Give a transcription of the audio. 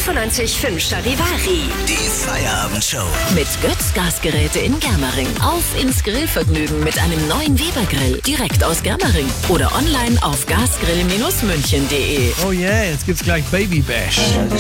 95.5 Charivari. Die Feierabendshow. Mit Götz Gasgeräte in Germering. Auf ins Grillvergnügen mit einem neuen Weber-Grill. Direkt aus Germering. Oder online auf gasgrill-münchen.de. Oh yeah, jetzt gibt's gleich Baby Bash.